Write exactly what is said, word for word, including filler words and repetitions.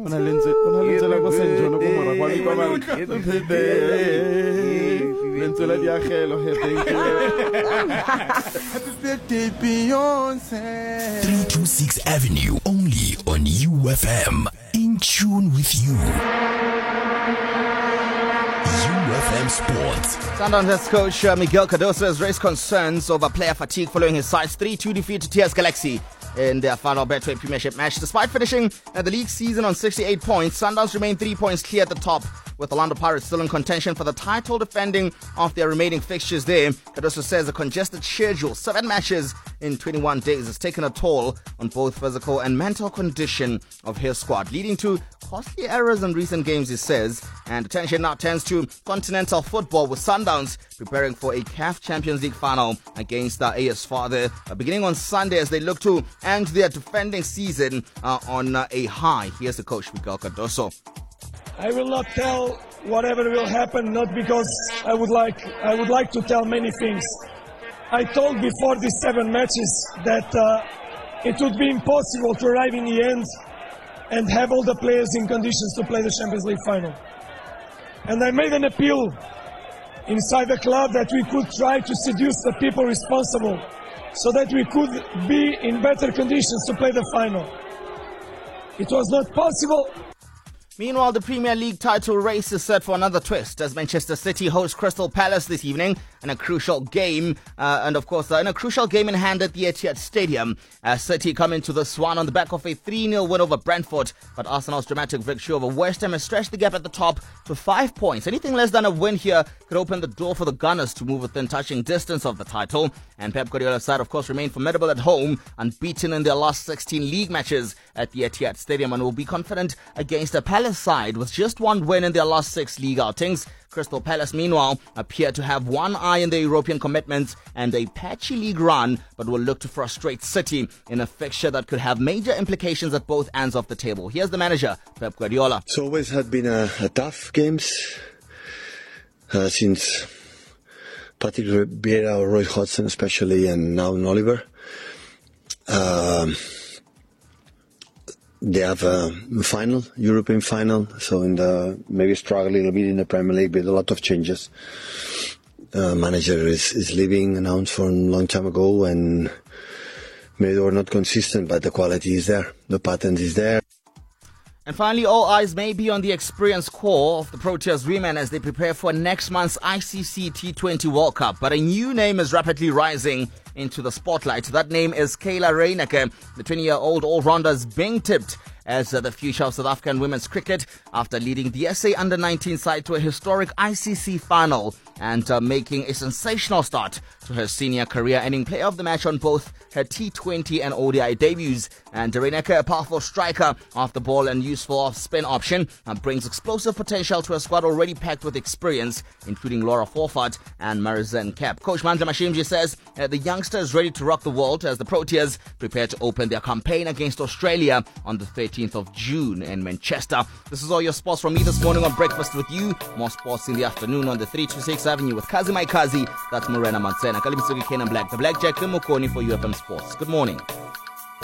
Una lenze, una lenze la cosa en Jono como Rafael Cabal. Lenze la diagelo, Happy birthday, Beyonce. three twenty-six Avenue, only on U F M. In tune with you. U F M Sports. Sundowns head coach uh, Miguel Cardoso has raised concerns over player fatigue following his side's three two defeat to T S Galaxy in their final Betway Premiership match. Despite finishing uh, the league season on sixty-eight points, Sundowns remain three points clear at the top, with Orlando Pirates still in contention for the title, defending of their remaining fixtures there. Cardoso says a congested schedule, seven matches in twenty-one days, has taken a toll on both physical and mental condition of his squad, leading to costly errors in recent games, he says. And attention now turns to continental football, with Sundowns preparing for a C A F Champions League final against the A S Father, uh, beginning on Sunday as they look to end their defending season uh, on uh, a high. Here's the coach, Miguel Cardoso. I will not tell whatever will happen, not because I would like I would like to tell many things. I told before these seven matches that uh, it would be impossible to arrive in the end and have all the players in conditions to play the Champions League final. And I made an appeal inside the club that we could try to seduce the people responsible so that we could be in better conditions to play the final. It was not possible. Meanwhile, the Premier League title race is set for another twist as Manchester City host Crystal Palace this evening in a crucial game. Uh, and of course, uh, in a crucial game in hand at the Etihad Stadium. Uh, City come into this one on the back of a three nil win over Brentford. But Arsenal's dramatic victory over West Ham has stretched the gap at the top to five points. Anything less than a win here could open the door for the Gunners to move within touching distance of the title. And Pep Guardiola's side, of course, remain formidable at home, unbeaten in their last sixteen league matches at the Etihad Stadium, and will be confident against a Palace side with just one win in their last six league outings. Crystal Palace, meanwhile, appear to have one eye on their European commitments and a patchy league run, but will look to frustrate City in a fixture that could have major implications at both ends of the table. Here's the manager, Pep Guardiola. It's always had been a, a tough games uh, since Patrick Vieira or Roy Hodgson especially, and now Oliver. Um, They have a final, European final, so in the maybe struggle a little bit in the Premier League with a lot of changes. Uh, manager is, is leaving, announced for a long time ago, and maybe they were not consistent, but the quality is there, the pattern is there. And finally, all eyes may be on the experienced core of the Proteas women as they prepare for next month's I C C T twenty World Cup. But a new name is rapidly rising into the spotlight. That name is Kayla Reineke. The twenty-year-old all-rounder is being tipped as uh, the future of South African women's cricket after leading the S A under nineteen side to a historic I C C final and uh, making a sensational start to her senior career, ending player of the match on both her T twenty and O D I debuts. And Reineke, a powerful striker off the ball and useful off-spin option, uh, brings explosive potential to a squad already packed with experience, including Laura Forfart and Marizen Cap. Coach Mandla Mashimji says uh, the youngster is ready to rock the world as the Proteas prepare to open their campaign against Australia on the thirteenth of June in Manchester. This is all your sports from me this morning on Breakfast with You. More sports in the afternoon on the three twenty-six Avenue with Kazi Maikazi. That's Morena Mansena. Kalimisuki Kenan Black. The Blackjack Mukoni for U F M Sports. Good morning.